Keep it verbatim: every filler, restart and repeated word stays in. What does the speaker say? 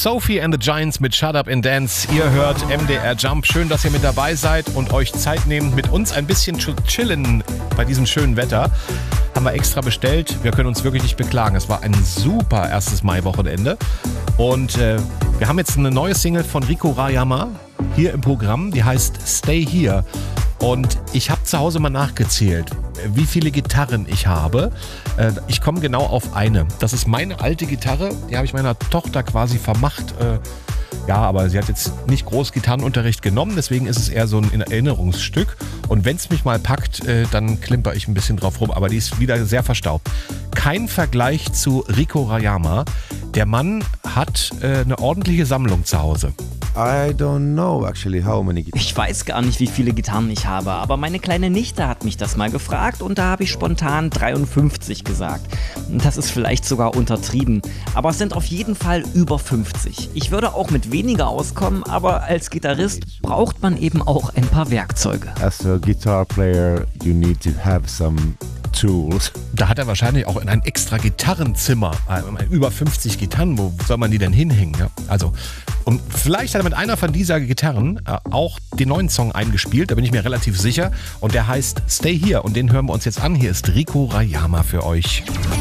Sophie and the Giants mit Shut Up and Dance. Ihr hört M D R Jump. Schön, dass ihr mit dabei seid und euch Zeit nehmt, mit uns ein bisschen zu chillen bei diesem schönen Wetter. Haben wir extra bestellt. Wir können uns wirklich nicht beklagen. Es war ein super erstes Mai-Wochenende. Und äh, wir haben jetzt eine neue Single von Rico Rayama hier im Programm. Die heißt Stay Here. Und ich habe zu Hause mal nachgezählt, wie viele Gitarren ich habe. Äh, ich komme genau auf eine. Das ist meine alte Gitarre. Die habe ich meiner Tochter quasi vermacht. Äh, ja, aber sie hat jetzt nicht groß Gitarrenunterricht genommen. Deswegen ist es eher so ein Erinnerungsstück. Und wenn es mich mal packt, äh, dann klimper ich ein bisschen drauf rum. Aber die ist wieder sehr verstaubt. Kein Vergleich zu Rico Rayama. Der Mann hat äh, eine ordentliche Sammlung zu Hause. I don't know actually how many guitars. Ich weiß gar nicht, wie viele Gitarren ich habe, aber meine kleine Nichte hat mich das mal gefragt und da habe ich spontan dreiundfünfzig gesagt. Das ist vielleicht sogar untertrieben, aber es sind auf jeden Fall über fünfzig. Ich würde auch mit weniger auskommen, aber als Gitarrist braucht man eben auch ein paar Werkzeuge. As a guitar player, you need to have some tools. Da hat er wahrscheinlich auch in ein extra Gitarrenzimmer äh, über fünfzig Gitarren. Wo soll man die denn hinhängen? Ja? Also, und vielleicht hat er mit einer von dieser Gitarren äh, auch den neuen Song eingespielt, da bin ich mir relativ sicher. Und der heißt Stay Here und den hören wir uns jetzt an. Hier ist Rico Rayama für euch.